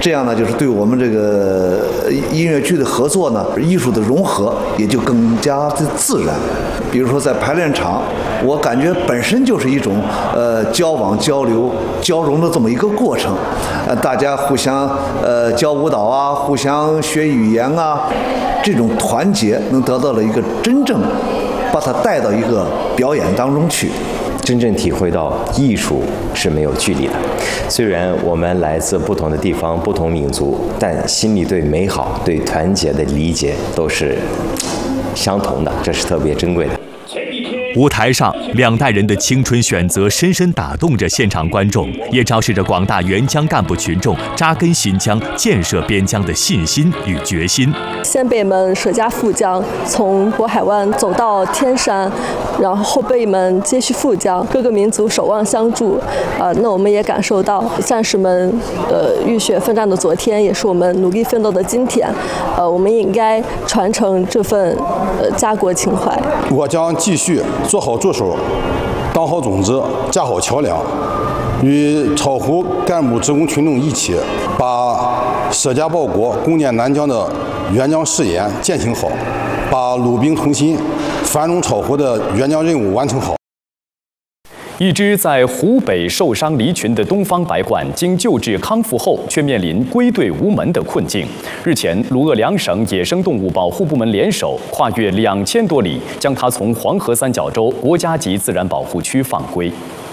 这样呢，就是对我们这个音乐剧的合作呢，艺术的融合也就更加的自然。比如说在排练场，我感觉本身就是一种交往、交流、交融的这么一个过程。大家互相教舞蹈啊，互相学语言啊，这种团结能得到了一个真正把它带到一个表演当中去。 真正体会到艺术是没有距离的。虽然我们来自不同的地方、不同民族，但心里对美好、对团结的理解都是相同的，这是特别珍贵的。 舞台上，两代人的青春选择深深打动着现场观众，也昭示着广大援疆干部群众扎根新疆、建设边疆的信心与决心。 先辈们舍家赴疆，从渤海湾走到天山，然后后辈们接续赴疆，各个民族守望相助。那我们也感受到战士们浴血奋战的昨天，也是我们努力奋斗的今天。我们也应该传承这份家国情怀。 我将继续做好助手，当好种子，架好桥梁，与巢湖干部职工群众一起，把舍家报国、攻坚南疆的援疆誓言践行好，把鲁兵同心、繁荣巢湖的援疆任务完成好。 一只在湖北受伤离群的东方白鹳，经救治康复后，却面临归队无门的困境。日前，鲁鄂两省野生动物保护部门联手，跨越2000多里，将它从黄河三角洲国家级自然保护区放归。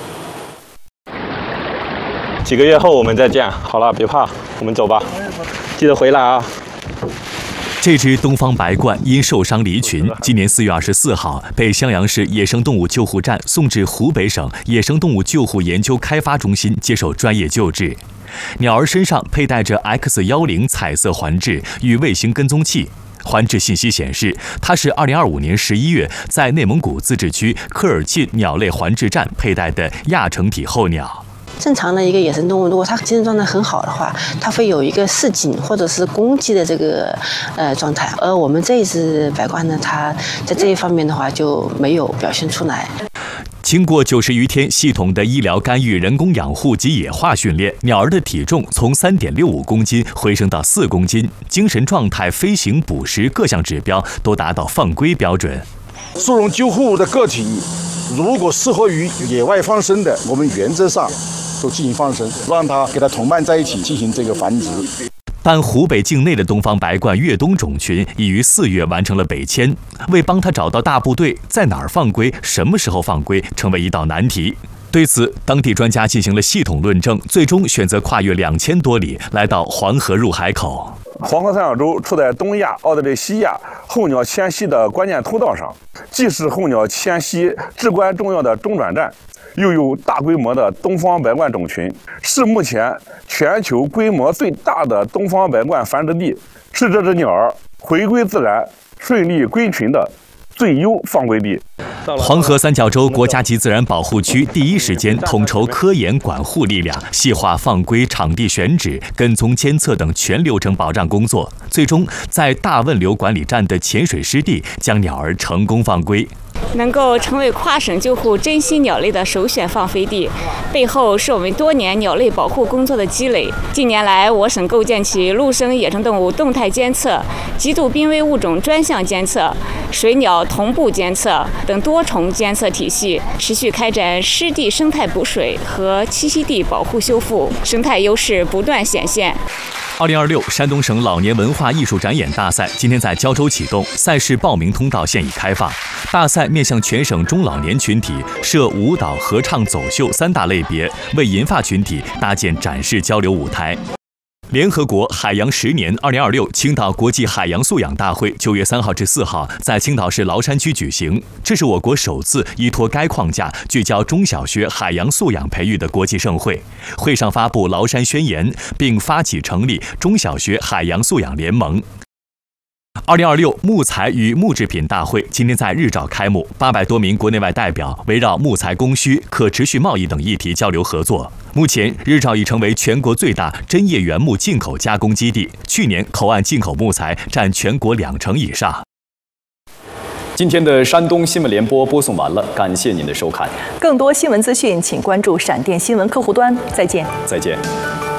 几个月后我们再见。好了，别怕，我们走吧，记得回来啊。 这只东方白鹳因受伤离群，今年4月24号被襄阳市野生动物救护站送至湖北省野生动物救护研究开发中心接受专业救治。鸟儿身上佩戴着 X10彩色环质与卫星跟踪器。环质信息显示，它是2025年11月在内蒙古自治区科尔沁鸟类环质站佩戴的亚成体候鸟。 正常的一个野生动物，如果它精神状态很好的话，它会有一个示警或者是攻击的这个状态。而我们这一只白鹳呢，它在这一方面的话就没有表现出来。 经过90余天系统的医疗干预、人工养护及野化训练，鸟儿的体重从3.65公斤回升到4公斤，精神状态、飞行、捕食各项指标都达到放归标准。 收容救护的个体，如果适合于野外放生的，我们原则上都进行放生，让它给它同伴在一起进行这个繁殖。 但湖北境内的东方白鹳越冬种群已于4月完成了北迁，为帮它找到大部队，在哪儿放归、什么时候放归，成为一道难题。对此，当地专家进行了系统论证，最终选择跨越2000多里，来到黄河入海口。 黄河三角洲处在东亚、澳大利亚西亚候鸟迁徙的关键通道上，既是候鸟迁徙至关重要的中转站，又有大规模的东方白鹳种群，是目前全球规模最大的东方白鹳繁殖地，是这只鸟儿回归自然、顺利归群的最优放归地。 黄河三角洲国家级自然保护区第一时间统筹科研管护力量，细化放归、场地选址、跟踪监测等全流程保障工作，最终在大汶流管理站的潜水湿地将鸟儿成功放归。 能够成为跨省救护珍稀鸟类的首选放飞地，背后是我们多年鸟类保护工作的积累。近年来，我省构建起陆生野生动物动态监测、极度濒危物种专项监测、水鸟同步监测等多重监测体系，持续开展湿地生态补水和栖息地保护修复，生态优势不断显现。 2026山东省老年文化艺术展演大赛今天在胶州启动，赛事报名通道现已开放。大赛面向全省中老年群体，设舞蹈、合唱、走秀3大类别，为银发群体搭建展示交流舞台。联合国海洋10年2026青岛国际海洋素养大会9月3号至4号在青岛市崂山区举行，这是我国首次依托该框架聚焦中小学海洋素养培育的国际盛会。会上发布崂山宣言，并发起成立中小学海洋素养联盟。2026木材与木制品大会今天在日照开幕，800多名国内外代表围绕木材供需、可持续贸易等议题交流合作。目前，日照已成为全国最大针叶原木进口加工基地，去年口岸进口木材占全国20%以上。 今天的山东新闻联播播送完了，感谢您的收看。 更多新闻资讯，请关注闪电新闻客户端。再见。 再见。